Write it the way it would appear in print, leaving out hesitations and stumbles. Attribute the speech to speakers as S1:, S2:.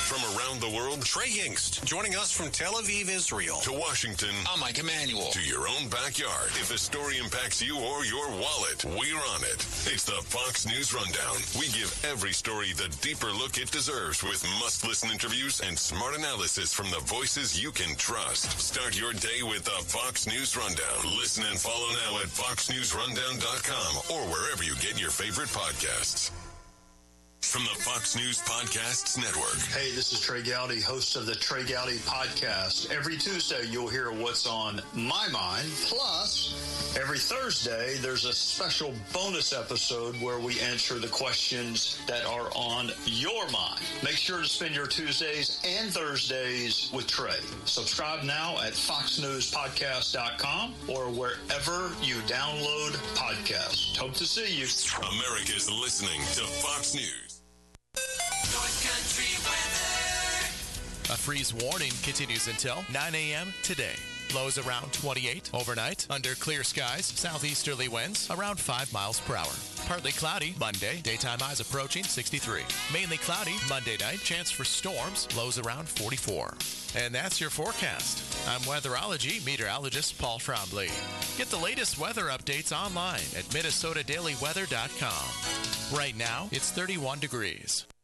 S1: From around the world,
S2: Trey Yingst, joining us from Tel Aviv, Israel.
S1: To Washington,
S3: I'm Mike Emanuel.
S1: To your own backyard. If a story impacts you or your wallet, we're on it. It's the Fox News Rundown. We give every story the deeper look it deserves with must-listen interviews and smart analysis from the voices you can trust. Start your day with the Fox News Rundown. Listen and follow now at foxnewsrundown.com or wherever you get your favorite podcasts. From the Fox News Podcasts Network.
S4: Hey, this is Trey Gowdy, host of the Trey Gowdy Podcast. Every Tuesday, you'll hear what's on my mind. Plus, every Thursday, there's a special bonus episode where we answer the questions that are on your mind. Make sure to spend your Tuesdays and Thursdays with Trey. Subscribe now at foxnewspodcast.com or wherever you download podcasts. Hope to see you.
S1: America's listening to Fox News.
S5: North Country weather.
S6: A freeze warning continues until 9 a.m. today. Lows around 28 overnight. Under clear skies, southeasterly winds around 5 miles per hour. Partly cloudy Monday. Daytime highs approaching 63. Mainly cloudy Monday night. Chance for storms. Lows around 44. And that's your forecast. I'm weatherology meteorologist Paul Trombley. Get the latest weather updates online at minnesotadailyweather.com. Right now, it's 31 degrees.